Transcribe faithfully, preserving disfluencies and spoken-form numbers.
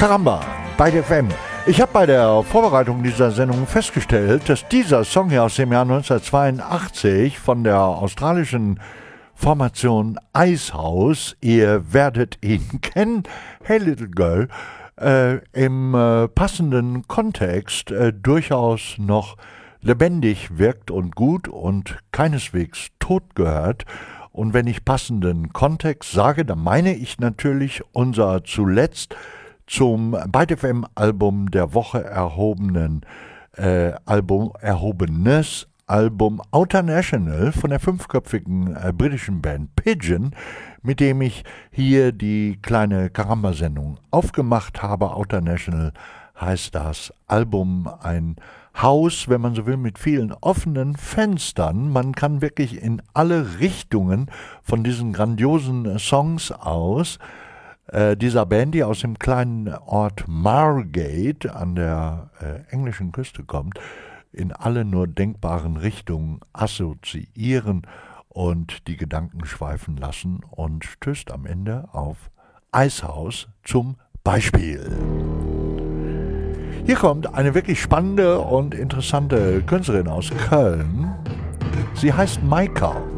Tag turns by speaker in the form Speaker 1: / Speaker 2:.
Speaker 1: Caramba, bei der F M. Ich habe bei der Vorbereitung dieser Sendung festgestellt, dass dieser Song hier aus dem Jahr neunzehnhundertzweiundachtzig von der australischen Formation Icehouse, ihr werdet ihn kennen, Hey Little Girl, äh, im äh, passenden Kontext äh, durchaus noch lebendig wirkt und gut und keineswegs tot gehört. Und wenn ich passenden Kontext sage, dann meine ich natürlich unser zuletzt zum bei der F M Album der Woche erhobenen äh, Album, erhobenes Album Outer National von der fünfköpfigen äh, britischen Band Pigeon, mit dem ich hier die kleine Caramba-Sendung aufgemacht habe. Outer National heißt das Album, ein Haus, wenn man so will, mit vielen offenen Fenstern. Man kann wirklich in alle Richtungen von diesen grandiosen Songs aus äh, dieser Band, die aus dem kleinen Ort Margate an der äh, englischen Küste kommt, in alle nur denkbaren Richtungen assoziieren und die Gedanken schweifen lassen und stößt am Ende auf Icehouse zum Beispiel. Hier kommt eine wirklich spannende und interessante Künstlerin aus Köln. Sie heißt Maika.